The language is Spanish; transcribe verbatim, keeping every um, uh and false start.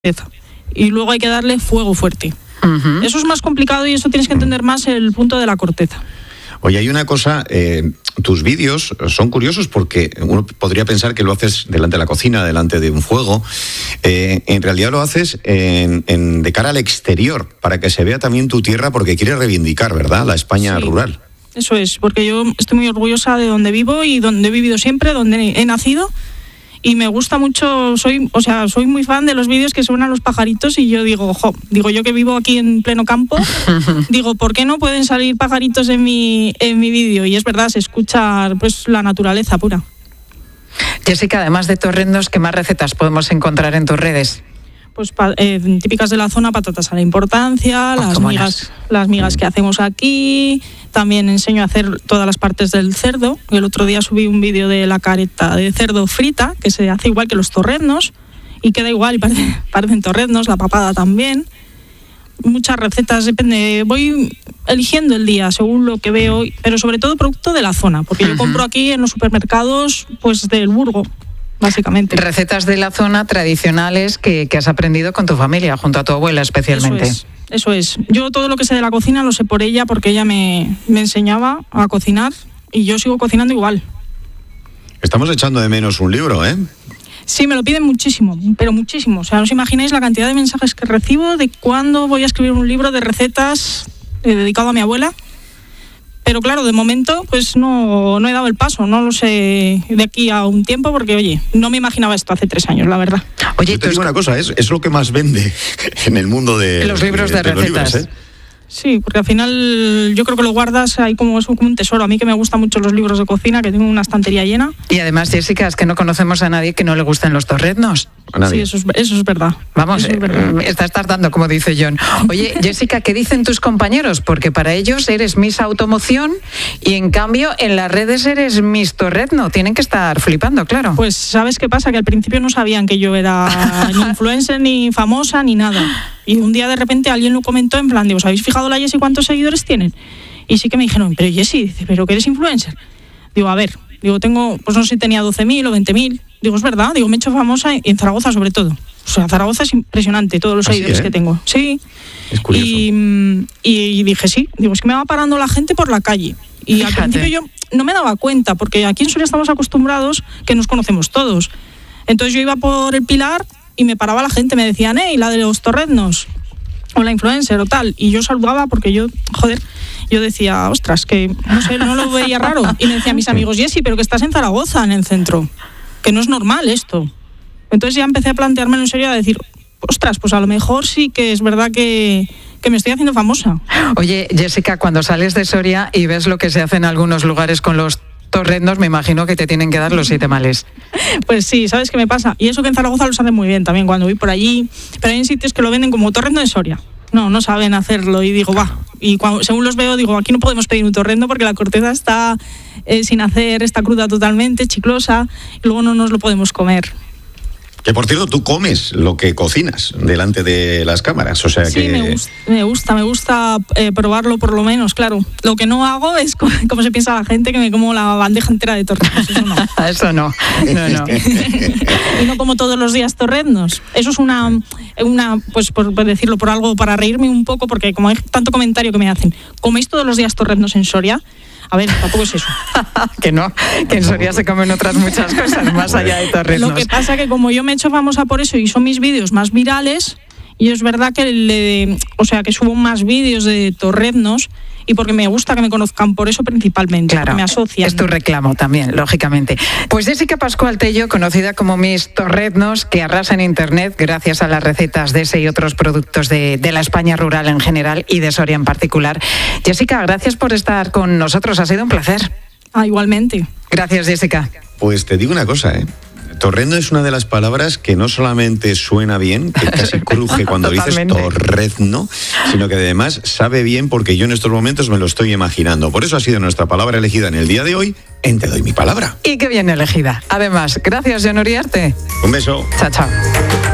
y luego hay que darle fuego fuerte. Uh-huh. Eso es más complicado y eso tienes que entender más el punto de la corteza. Oye, hay una cosa, eh, tus vídeos son curiosos porque uno podría pensar que lo haces delante de la cocina, delante de un fuego. Eh, en realidad lo haces en, en, de cara al exterior, para que se vea también tu tierra, porque quieres reivindicar, ¿verdad?, la España sí, rural. Eso es, porque yo estoy muy orgullosa de donde vivo y donde he vivido siempre, donde he nacido. Y me gusta mucho, soy, o sea, soy muy fan de los vídeos que suenan los pajaritos y yo digo, jo, digo yo que vivo aquí en pleno campo, digo, ¿por qué no pueden salir pajaritos en mi, en mi vídeo? Y es verdad, se escucha pues la naturaleza pura. Jessica, además de torrendos, ¿qué más recetas podemos encontrar en tus redes? Pues eh, típicas de la zona, patatas a la importancia, oh, las migas, las migas que hacemos aquí. También enseño a hacer todas las partes del cerdo. El otro día subí un vídeo de la careta de cerdo frita, que se hace igual que los torreznos, y queda igual, y parece, parecen torreznos, la papada también. Muchas recetas, depende, voy eligiendo el día según lo que veo, pero sobre todo producto de la zona, porque uh-huh. yo compro aquí en los supermercados pues del Burgo, básicamente. Recetas de la zona tradicionales que, que has aprendido con tu familia, junto a tu abuela especialmente. Eso es, eso es. Yo todo lo que sé de la cocina lo sé por ella, porque ella me, me enseñaba a cocinar y yo sigo cocinando igual. Estamos echando de menos un libro, ¿eh? Sí, me lo piden muchísimo, pero muchísimo. O sea, no os imagináis la cantidad de mensajes que recibo de cuándo voy a escribir un libro de recetas eh, dedicado a mi abuela. Pero claro, de momento pues no, no he dado el paso, no lo sé de aquí a un tiempo, porque oye, no me imaginaba esto hace tres años, la verdad. Oye, te digo una cosa, es, es lo que más vende en el mundo de los libros de, de, de recetas. Los libros, ¿eh? Sí, porque al final yo creo que lo guardas ahí como, es como un tesoro. A mí que me gustan mucho los libros de cocina, que tengo una estantería llena. Y además, Jessica, es que no conocemos a nadie que no le gusten los torreznos. Sí, eso es, eso es verdad. Vamos, eso es verdad. Eh, estás tardando, como dice John. Oye, Jessica, ¿qué dicen tus compañeros? Porque para ellos eres Miss Automoción y en cambio en las redes eres Miss Torrezno. Tienen que estar flipando, claro. Pues ¿sabes qué pasa? Que al principio no sabían que yo era ni influencer, ni famosa, ni nada. Y un día de repente alguien lo comentó en plan, digo, ¿os habéis fijado la Jessie cuántos seguidores tienen? Y sí que me dijeron, pero Jessie, dice, ¿pero que eres influencer? Digo, a ver, digo, tengo, pues no sé si tenía doce mil o veinte mil. Digo, es verdad, digo, me he hecho famosa en Zaragoza sobre todo. O sea, Zaragoza es impresionante, todos los seguidores ¿eh? que tengo. Sí. Es curioso. Y, y dije, sí, digo, es que me va parando la gente por la calle. Y Fíjate. al principio yo no me daba cuenta, porque aquí en Soria estamos acostumbrados que nos conocemos todos. Entonces yo iba por el Pilar y me paraba la gente, me decían, hey, la de los torreznos, o la influencer o tal, y yo saludaba porque yo, joder, yo decía, ostras, que no sé, no lo veía raro. Y me decían mis amigos, Jessie, pero que estás en Zaragoza, en el centro, que no es normal esto. Entonces ya empecé a planteármelo en serio, a decir, ostras, pues a lo mejor sí que es verdad que, que me estoy haciendo famosa. Oye, Jessica, cuando sales de Soria y ves lo que se hace en algunos lugares con los torreznos, me imagino que te tienen que dar los siete males. Pues sí, ¿sabes qué me pasa? Y eso que en Zaragoza los hacen muy bien también cuando voy por allí, pero hay sitios que lo venden como torrezno de Soria. No, no saben hacerlo y digo, va. Y cuando, según los veo, digo, aquí no podemos pedir un torrezno porque la corteza está eh, sin hacer, está cruda totalmente, chiclosa, y luego no nos lo podemos comer. Que por cierto, tú comes lo que cocinas delante de las cámaras, o sea sí, que... me gusta, me gusta, me gusta eh, probarlo por lo menos, claro. Lo que no hago es, co- como se piensa la gente, que me como la bandeja entera de torreznos, eso no. Eso no, no, no. Y no como todos los días torreznos. Eso es una, una pues por, por decirlo, por algo, para reírme un poco, porque como hay tanto comentario que me hacen, ¿coméis todos los días torreznos en Soria? A ver, tampoco es eso. Que no, que en Soria se comen otras muchas cosas más allá de torreznos. Lo que pasa que como yo me he hecho famosa por eso y son mis vídeos más virales, y es verdad que le, o sea, que subo más vídeos de torreznos y porque me gusta que me conozcan por eso principalmente, claro, me asocian. Es tu reclamo también, lógicamente. Pues Jessica Pascual Tello, conocida como Miss Torreznos, que arrasa en internet gracias a las recetas de ese y otros productos de, de la España rural en general y de Soria en particular. Jessica, gracias por estar con nosotros, ha sido un placer. Ah, igualmente. Gracias, Jessica. Pues te digo una cosa, ¿eh? Torrezno es una de las palabras que no solamente suena bien, que casi cruje cuando dices torrezno, sino que además sabe bien, porque yo en estos momentos me lo estoy imaginando. Por eso ha sido nuestra palabra elegida en el día de hoy en Te doy mi palabra. Y qué bien elegida. Además, gracias, John Uriarte. Un beso. Chao, chao.